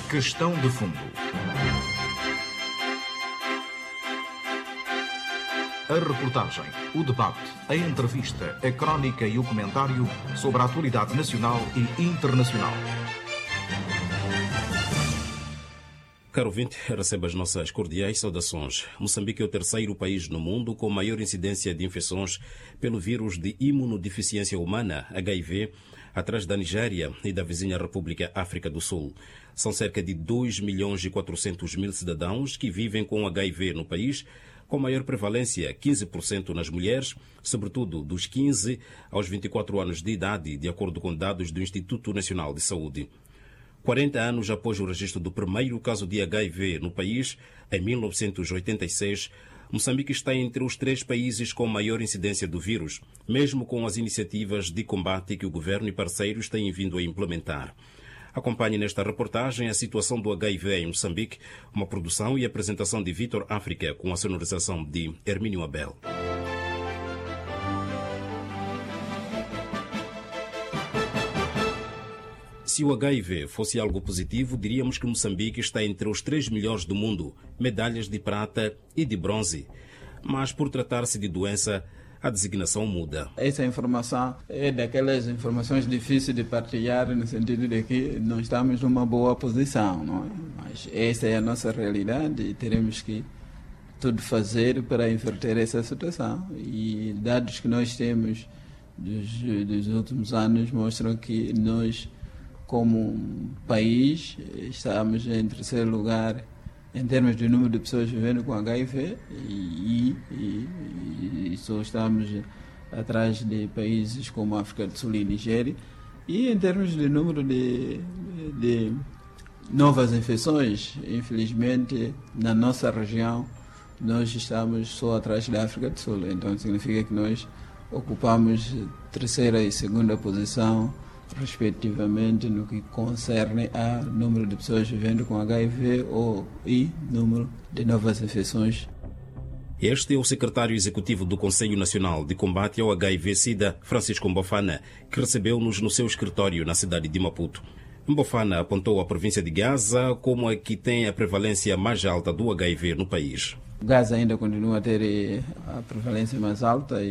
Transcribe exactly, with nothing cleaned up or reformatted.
Questão de fundo. A reportagem, o debate, a entrevista, a crónica e o comentário sobre a atualidade nacional e internacional. Caro ouvinte, receba as nossas cordiais saudações. Moçambique é o terceiro país no mundo com maior incidência de infecções pelo vírus de imunodeficiência humana, H I V, atrás da Nigéria e da vizinha República África do Sul. São cerca de dois milhões e quatrocentos mil cidadãos que vivem com H I V no país, com maior prevalência, quinze por cento nas mulheres, sobretudo dos quinze aos vinte e quatro anos de idade, de acordo com dados do Instituto Nacional de Saúde. quarenta anos após o registro do primeiro caso de H I V no país, em mil novecentos e oitenta e seis, Moçambique está entre os três países com maior incidência do vírus, mesmo com as iniciativas de combate que o governo e parceiros têm vindo a implementar. Acompanhe nesta reportagem a situação do H I V em Moçambique, uma produção e apresentação de Vitor África, com a sonorização de Hermínio Abel. Se o H I V fosse algo positivo, diríamos que Moçambique está entre os três melhores do mundo, medalhas de prata e de bronze. Mas por tratar-se de doença, a designação muda. Essa informação é daquelas informações difíceis de partilhar, no sentido de que não estamos numa boa posição, não é? Mas essa é a nossa realidade e teremos que tudo fazer para inverter essa situação. E dados que nós temos dos, dos últimos anos mostram que nós, como país, estamos em terceiro lugar em termos de número de pessoas vivendo com H I V e, e, e só estamos atrás de países como África do Sul e Nigéria. E em termos de número de, de novas infecções, infelizmente, na nossa região, nós estamos só atrás da África do Sul. Então significa que nós ocupamos terceira e segunda posição, respectivamente, no que concerne a número de pessoas vivendo com H I V ou, e número de novas infecções. Este é o secretário executivo do Conselho Nacional de Combate ao H I V-Sida, Francisco Mbofana, que recebeu-nos no seu escritório na cidade de Maputo. Mbofana apontou a província de Gaza como a que tem a prevalência mais alta do H I V no país. Gaza ainda continua a ter a prevalência mais alta